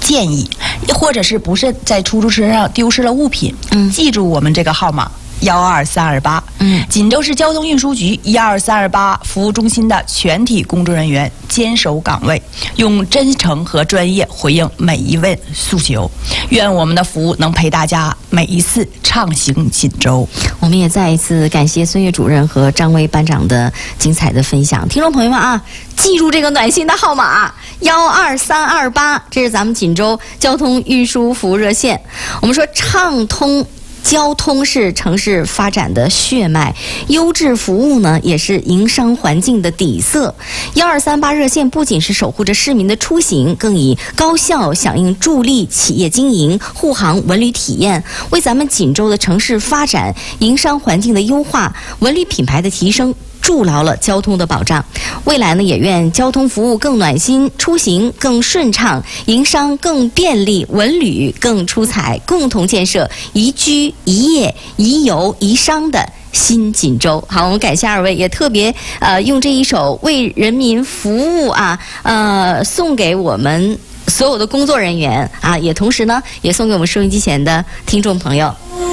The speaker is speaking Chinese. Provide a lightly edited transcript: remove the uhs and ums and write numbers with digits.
建议，或者是不是在出租车上丢失了物品，记住我们这个号码。12328，锦州市交通运输局12328服务中心的全体工作人员坚守岗位，用真诚和专业回应每一位诉求。愿我们的服务能陪大家每一次畅行锦州。 我们也再一次感谢孙越主任和张威班长的精彩的分享。听众朋友们啊，记住这个暖心的号码12328，这是咱们锦州交通运输服务热线。我们说畅通交通是城市发展的血脉，优质服务呢也是营商环境的底色。1238热线不仅是守护着市民的出行，更以高效响应助力企业经营、护航文旅体验，为咱们锦州的城市发展、营商环境的优化、文旅品牌的提升筑牢了交通的保障。未来呢，也愿交通服务更暖心，出行更顺畅，营商更便利，文旅更出彩，共同建设宜居、宜业、宜游、宜商的新锦州。好，我们感谢二位，也特别用这一首为人民服务送给我们所有的工作人员啊，也同时呢，也送给我们收音机前的听众朋友。